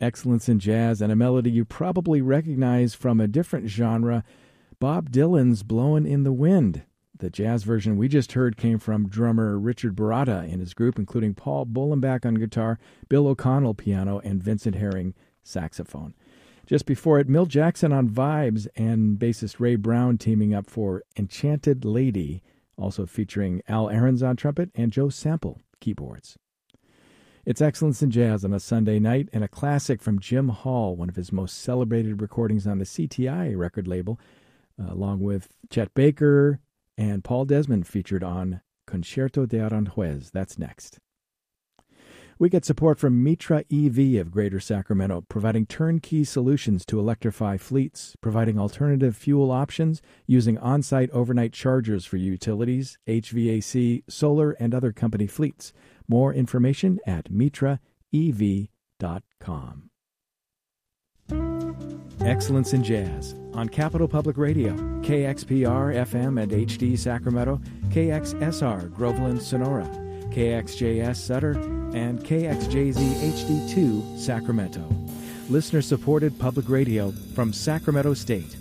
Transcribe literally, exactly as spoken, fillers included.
Excellence in Jazz, and a melody you probably recognize from a different genre, Bob Dylan's Blowin' in the Wind. The jazz version we just heard came from drummer Richard Baratta and his group, including Paul Bullenbach on guitar, Bill O'Connell piano, and Vincent Herring saxophone. Just before it, Milt Jackson on vibes and bassist Ray Brown teaming up for Enchanted Lady, also featuring Al Ahrens on trumpet and Joe Sample keyboards. It's Excellence in Jazz on a Sunday night, and a classic from Jim Hall, one of his most celebrated recordings on the C T I record label, uh, along with Chet Baker and Paul Desmond featured on Concierto de Aranjuez. That's next. We get support from Mitra E V of Greater Sacramento, providing turnkey solutions to electrify fleets, providing alternative fuel options using on-site overnight chargers for utilities, H V A C, solar, and other company fleets. More information at mitra e v dot com. Excellence in Jazz on Capital Public Radio, K X P R F M and H D Sacramento, K X S R Groveland Sonora, K X J S Sutter, and K X J Z H D two Sacramento. Listener-supported public radio from Sacramento State.